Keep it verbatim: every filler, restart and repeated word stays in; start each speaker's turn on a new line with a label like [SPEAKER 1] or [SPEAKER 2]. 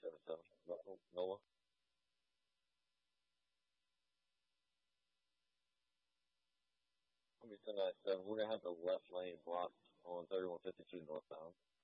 [SPEAKER 1] seventy-seven. No- Noah. I'll be ten ninety-seven. We're gonna have the left lane blocked on thirty-one fifty-two northbound.